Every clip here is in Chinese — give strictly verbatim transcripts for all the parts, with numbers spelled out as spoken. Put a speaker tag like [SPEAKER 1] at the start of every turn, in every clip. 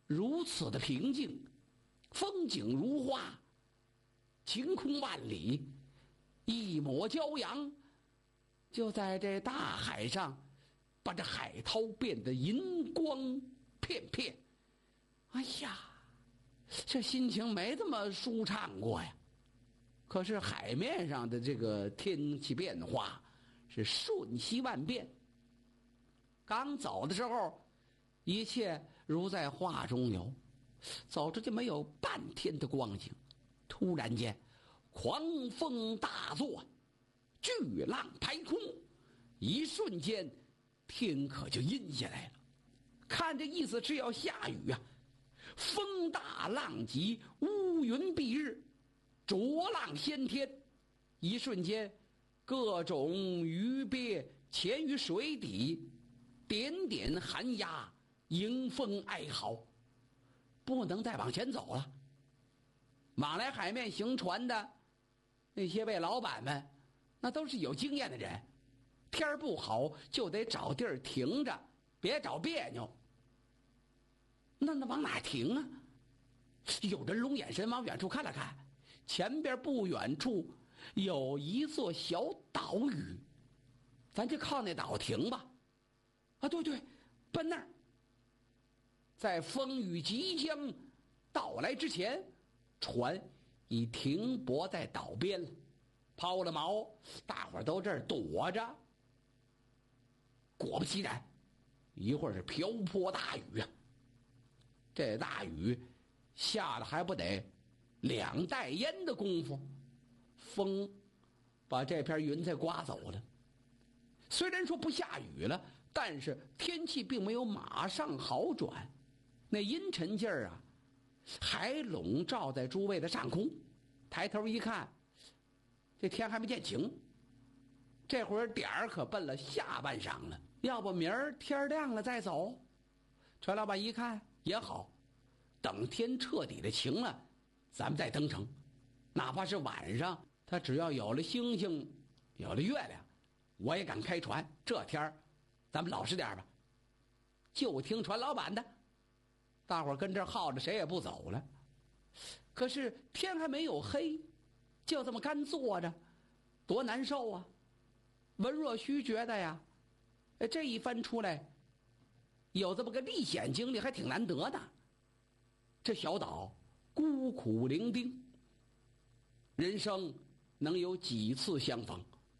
[SPEAKER 1] 如此的平静，风景如画，晴空万里，一抹骄阳就在这大海上把这海涛变得银光片片。哎呀，这心情没这么舒畅过呀。可是海面上的这个天气变化是瞬息万变，刚走的时候一切如在画中游，走出去没有半天的光景，突然间狂风大作，巨浪排空，一瞬间天可就阴下来了。看这意思是要下雨啊，风大浪急，乌云蔽日，浊浪掀天。一瞬间各种鱼鳖潜于水底，点点寒鸦迎风哀嚎，不能再往前走了。往来海面行船的那些位老板们，那都是有经验的人，天儿不好就得找地儿停着，别找别扭。那那往哪停啊？有人龙眼神往远处看了看，前边不远处有一座小岛屿，咱就靠那岛停吧。啊，对对，奔那儿。在风雨即将到来之前，船已停泊在岛边了，抛了锚，大伙儿都这儿躲着。果不其然，一会儿是瓢泼大雨啊！这大雨下了还不得两袋烟的功夫，风把这片云彩刮走了。虽然说不下雨了，但是天气并没有马上好转，那阴沉劲儿啊还笼罩在诸位的上空。抬头一看，这天还没见晴，这会儿点儿可奔了下半晌了，要不明儿天亮了再走。船老板一看也好，等天彻底的晴了咱们再登城，哪怕是晚上，他只要有了星星有了月亮，我也敢开船。这天儿咱们老实点吧，就听船老板的。大伙儿跟这儿耗着，谁也不走了。可是天还没有黑，就这么干坐着，多难受啊！文若虚觉得呀，这一番出来有这么个历险经历还挺难得的。这小岛孤苦伶仃，人生能有几次相逢？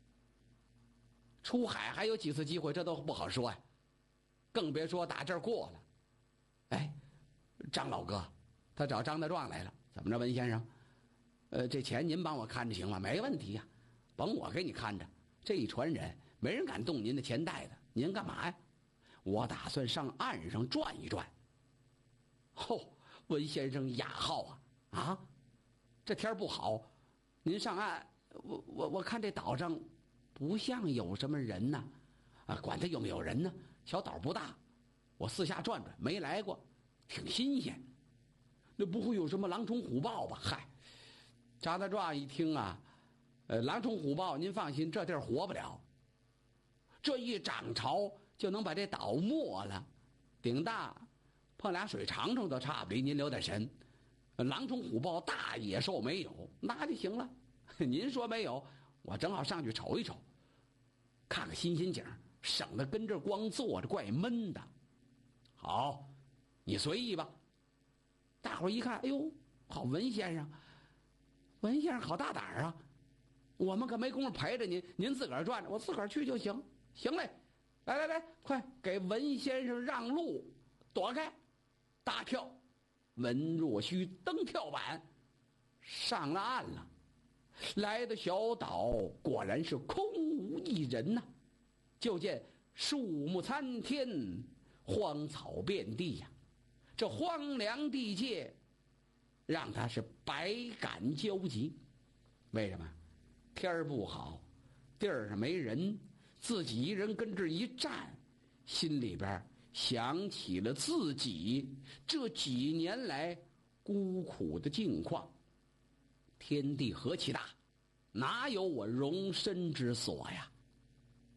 [SPEAKER 1] 出海还有几次机会，这都不好说呀，更别说打这儿过了。哎，张老哥他找张大壮来了，怎么着，文先生，呃，这钱您帮我看着行吗？没问题呀、啊，甭我给你看着，这一船人没人敢动您的钱袋子。您干嘛呀？我打算上岸上转一转。吼，文先生雅号啊啊！这天不好，您上岸，我我我看这岛上不像有什么人呢，啊，管他有没有人呢，小岛不大，我四下转转，没来过，挺新鲜。那不会有什么狼虫虎豹吧？嗨，张大壮一听啊，呃，狼虫虎豹您放心，这地儿活不了，这一涨潮就能把这岛没了，顶大碰俩水长虫都差不离，您留点神。狼虫虎豹大野兽没有，那就行了。您说没有，我正好上去瞅一瞅，看看新鲜景，省得跟这光坐着怪闷的。好，你随意吧。大伙儿一看，哎呦，好，文先生，文先生好大胆啊！我们可没工夫陪着您，您自个儿转着，我自个儿去就行。行嘞，来来来，快给文先生让路，躲开！大跳，文若虚登跳板，上了岸了。来的小岛果然是空无一人呐、啊，就见树木参天，荒草遍地呀、啊。这荒凉地界让他是百感交集。为什么？天儿不好，地儿上没人，自己一人跟这一站，心里边想起了自己这几年来孤苦的境况。天地何其大，哪有我容身之所呀？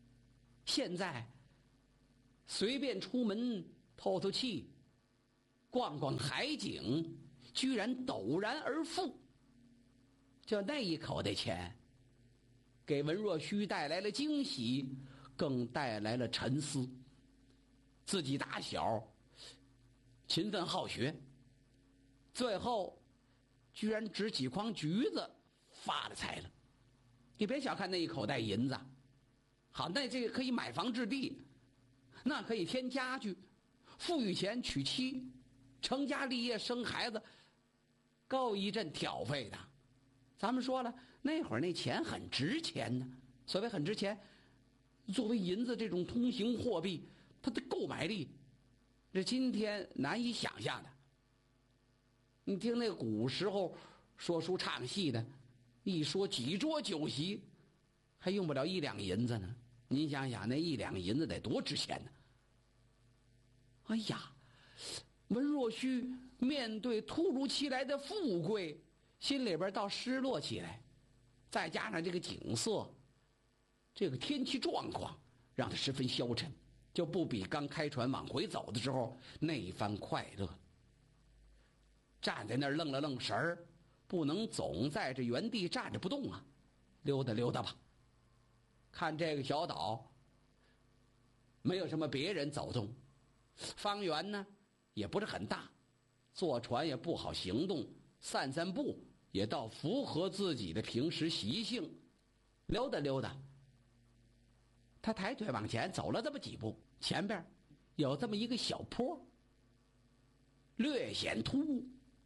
[SPEAKER 1] 现在随便出门透透气， 逛逛海景，居然陡然而富。就那一口的钱，给文若虚带来了惊喜，更带来了沉思。自己打小勤奋好学，最后居然值几筐橘子发了财了。你别小看那一口袋银子，好，那这个可以买房置地，那可以添家具，富裕钱娶妻，成家立业生孩子，够一阵挑费的。咱们说了，那会儿那钱很值钱呢。所谓很值钱，作为银子这种通行货币，它的购买力这今天难以想象的。你听那古时候说书唱戏的，一说几桌酒席，还用不了一两银子呢。您想想，那一两银子得多值钱呢？哎呀，文若虚面对突如其来的富贵，心里边倒失落起来。再加上这个景色，这个天气状况，让他十分消沉，就不比刚开船往回走的时候那一番快乐。站在那儿愣了愣神儿，不能总在这原地站着不动啊，溜达溜达吧。看这个小岛，没有什么别人走动，方圆呢也不是很大，坐船也不好行动，散散步也倒符合自己的平时习性。溜达溜达，他抬腿往前走了这么几步，前边有这么一个小坡，略显突兀。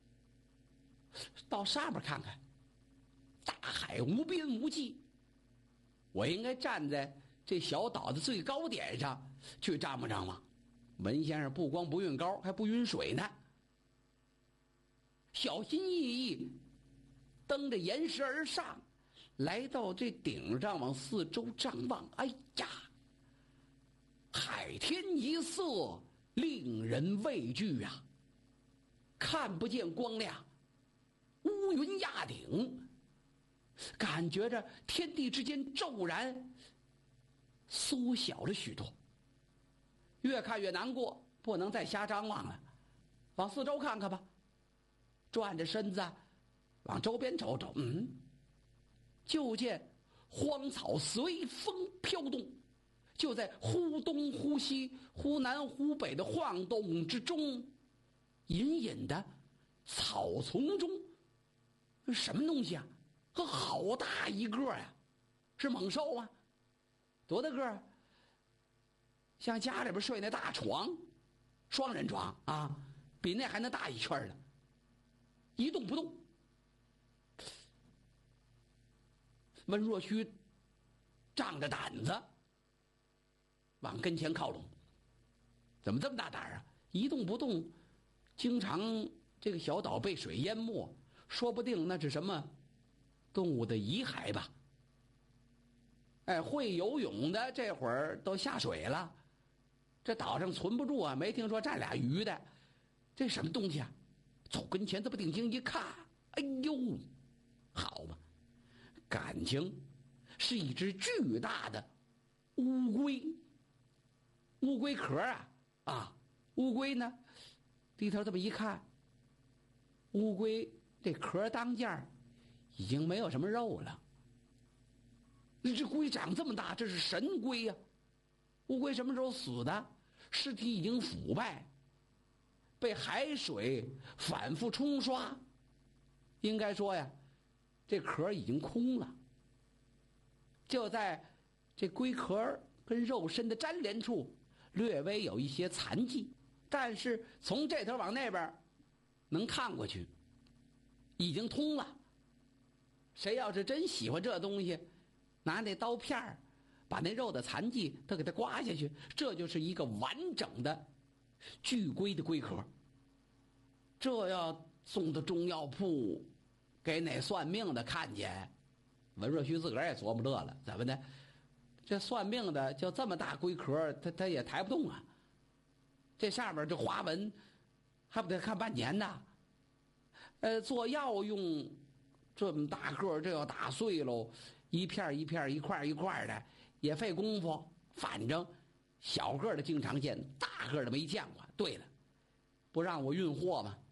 [SPEAKER 1] 到上面看看，大海无边无际，我应该站在这小岛的最高点上去张望张望。文先生不光不晕高，还不晕水呢。小心翼翼登着岩石而上，来到这顶上往四周张望。哎呀，海天一色，令人畏惧啊！看不见光亮，乌云压顶，感觉着天地之间骤然缩小了许多。越看越难过，不能再瞎张望了，往四周看看吧。转着身子往周边瞅瞅，嗯，就见荒草随风飘动，就在忽东忽西、忽南忽北的晃动之中，隐隐的草丛中什么东西啊？呵，好大一个呀！是猛兽吗？多大个儿？像家里边睡那大床，双人床啊，比那还能大一圈呢，一动不动。温若虚仗着胆子往跟前靠拢，怎么这么大胆啊？一动不动，经常这个小岛被水淹没，说不定那是什么动物的遗骸吧。哎，会游泳的这会儿都下水了，这岛上存不住啊，没听说站俩鱼的，这什么东西啊？走跟前这么定睛一看，哎呦，好嘛，感情是一只巨大的乌龟。乌龟壳啊啊，乌龟呢低头这么一看，乌龟这壳当间已经没有什么肉了。这龟长这么大，这是神龟呀、啊！乌龟什么时候死的？尸体已经腐败，被海水反复冲刷，应该说呀，这壳已经空了。就在这龟壳跟肉身的粘连处，略微有一些残迹，但是从这头往那边能看过去，已经通了。谁要是真喜欢这东西，拿那刀片儿把那肉的残迹都给它刮下去，这就是一个完整的巨龟的龟壳。这要送到中药铺给哪算命的看见，文若虚自个儿也琢磨乐了，怎么的？这算命的就这么大龟壳，他他也抬不动啊。这上面这花纹还不得看半年呢。呃，做药用这么大个，这要打碎喽，一片一片一块一块的，也费功夫。反正小个的经常见，大个的没见过。对了， 不让我运货吗？